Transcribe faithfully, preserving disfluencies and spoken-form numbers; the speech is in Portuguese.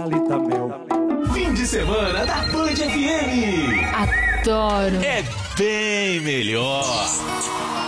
Thalita Mel. Fim de semana da Band F M. Adoro. É bem melhor.